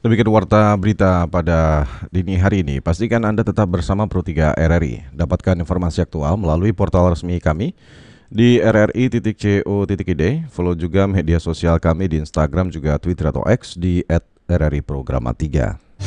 Demikian warta berita pada dini hari ini. Pastikan Anda tetap bersama Pro3 RRI. Dapatkan informasi aktual melalui portal resmi kami di rri.co.id. Follow juga media sosial kami di Instagram juga Twitter atau X di @rri Programa 3.